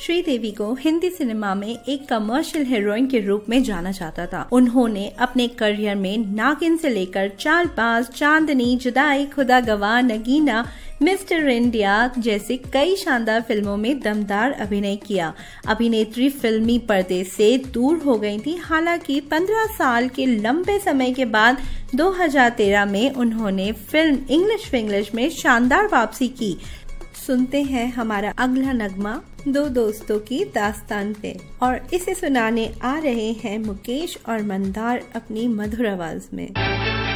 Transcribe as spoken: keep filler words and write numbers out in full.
श्रीदेवी को हिंदी सिनेमा में एक कमर्शियल हीरोइन के रूप में जाना जाता था। उन्होंने अपने करियर में नागिन से लेकर चालबाज, चांदनी, जुदाई, खुदा गवाह, नगीना, मिस्टर इंडिया जैसे कई शानदार फिल्मों में दमदार अभिनय किया। अभिनेत्री फिल्मी पर्दे से दूर हो गई थी। हालांकि पंद्रह साल के लंबे समय के बाद दो हज़ार तेरह में उन्होंने फिल्म इंग्लिश विंग्लिश में शानदार वापसी की। सुनते हैं हमारा अगला नगमा दो दोस्तों की दास्तान पे, और इसे सुनाने आ रहे हैं मुकेश और मंदार अपनी मधुर आवाज में।